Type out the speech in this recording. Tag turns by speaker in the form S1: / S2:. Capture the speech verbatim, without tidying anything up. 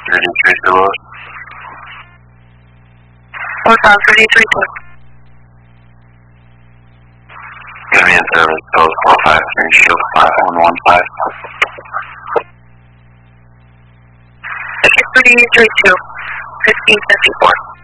S1: thirty-three two.
S2: Northbound thirty-three two.
S1: Give me a service, code four five three, shield five one one five.
S2: thirty-three two, fifteen fifty-four.